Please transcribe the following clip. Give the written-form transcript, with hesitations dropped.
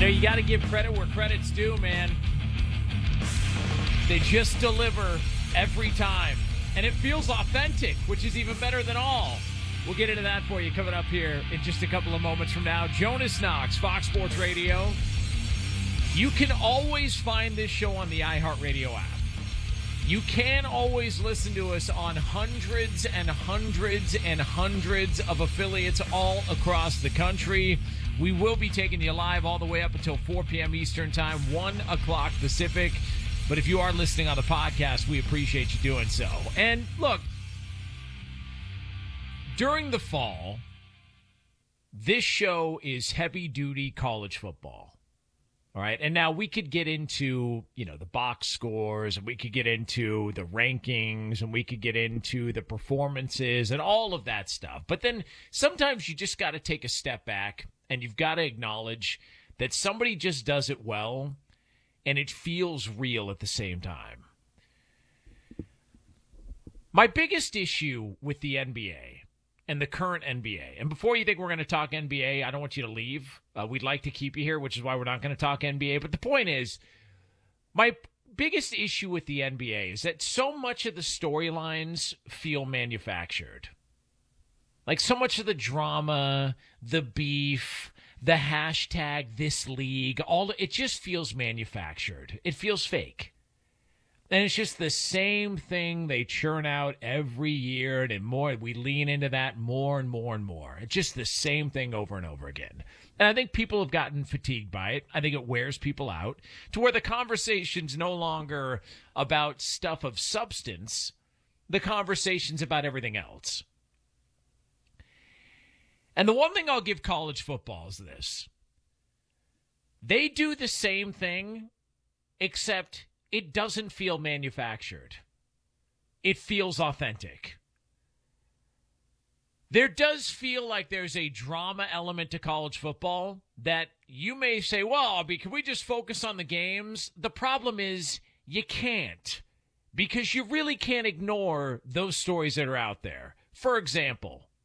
You got to give credit where credit's due, man. They just deliver every time. And it feels authentic, which is even better than all. We'll get into that for you coming up here in just a couple of moments from now. Jonas Knox, Fox Sports Radio. You can always find this show on the iHeartRadio app. You can always listen to us on hundreds and hundreds and hundreds of affiliates all across the country. We will be taking you live all the way up until 4 p.m. Eastern Time, 1 o'clock Pacific. But if you are listening on the podcast, we appreciate you doing so. And look, during the fall, this show is heavy-duty college football. All right, and now we could get into, the box scores, and we could get into the rankings, and we could get into the performances and all of that stuff. But then sometimes you just got to take a step back, and you've got to acknowledge that somebody just does it well, and it feels real at the same time. My biggest issue with the NBA and the current NBA, and before you think we're going to talk NBA, I don't want you to leave. We'd like to keep you here, which is why we're not going to talk NBA. But the point is, my biggest issue with the NBA is that so much of the storylines feel manufactured. Like so much of the drama, the beef, the hashtag this league, it just feels manufactured. It feels fake. And it's just the same thing they churn out every year, and more. We lean into that more and more and more. It's just the same thing over and over again. And I think people have gotten fatigued by it. I think it wears people out to where the conversation's no longer about stuff of substance. The conversation's about everything else. And the one thing I'll give college football is this. They do the same thing, except it doesn't feel manufactured. It feels authentic. There does feel like there's a drama element to college football that you may say, well, can we just focus on the games? The problem is you can't, because you really can't ignore those stories that are out there. For example,